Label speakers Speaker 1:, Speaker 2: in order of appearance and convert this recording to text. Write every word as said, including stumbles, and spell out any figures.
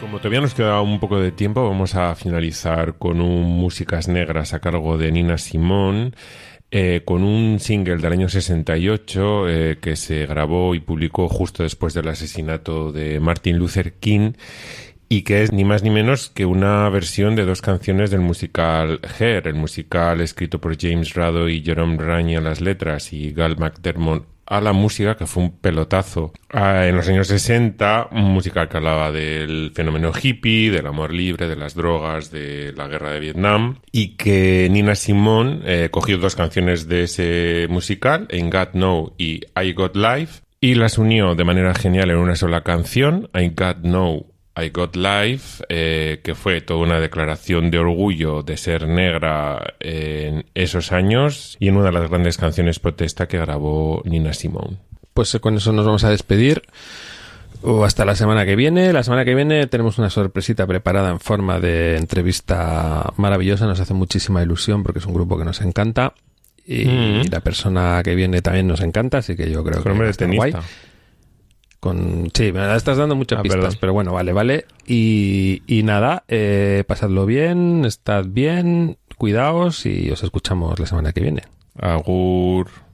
Speaker 1: Como todavía nos queda un poco de tiempo, vamos a finalizar con un Músicas Negras a cargo de Nina Simone, eh, con un single del año sesenta y ocho eh, que se grabó y publicó justo después del asesinato de Martin Luther King, y que es ni más ni menos que una versión de dos canciones del musical Hair, el musical escrito por James Rado y Jerome Rani a las letras y Gal McDermott a la música, que fue un pelotazo ah, en los años sesenta, un musical que hablaba del fenómeno hippie, del amor libre, de las drogas, de la guerra de Vietnam, y que Nina Simone eh, cogió dos canciones de ese musical, Ain't Got No y I Got Life, y las unió de manera genial en una sola canción, Ain't Got No, I Got Life, eh, que fue toda una declaración de orgullo de ser negra en esos años y en una de las grandes canciones protesta que grabó Nina Simone.
Speaker 2: Pues con eso nos vamos a despedir. O hasta la semana que viene. La semana que viene tenemos una sorpresita preparada en forma de entrevista maravillosa. Nos hace muchísima ilusión porque es un grupo que nos encanta. Y, mm. y la persona que viene también nos encanta, así que yo creo que va a estar guay. Con, sí, me la estás dando muchas ah, pistas, perdón. Pero bueno, vale, vale. Y, y nada, eh, pasadlo bien, estad bien, cuidaos y os escuchamos la semana que viene.
Speaker 1: Agur.